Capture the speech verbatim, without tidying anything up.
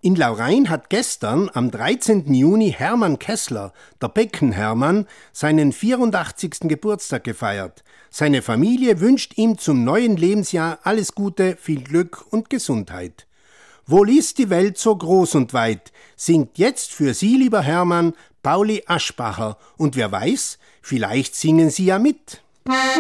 In Laurein hat gestern, am dreizehnten Juni, Hermann Kessler, der Becken-Hermann, seinen vierundachtzigsten Geburtstag gefeiert. Seine Familie wünscht ihm zum neuen Lebensjahr alles Gute, viel Glück und Gesundheit. Wohl ist die Welt so groß und weit, singt jetzt für Sie, lieber Hermann, Pauli Aschbacher. Und wer weiß, vielleicht singen Sie ja mit.